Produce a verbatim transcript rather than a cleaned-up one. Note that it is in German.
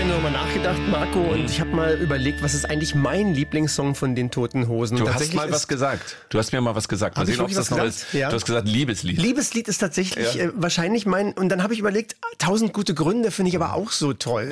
Wochenende nochmal nachgedacht, Marco, mhm. und ich habe mal überlegt, was ist eigentlich mein Lieblingssong von den Toten Hosen. Du hast mal was gesagt. Du hast mir mal was gesagt. Mal sehen, ob das noch ist. Ja. Du hast gesagt, Liebeslied. Liebeslied ist tatsächlich ja. äh, wahrscheinlich mein, und dann habe ich überlegt, tausend gute Gründe finde ich aber auch so toll.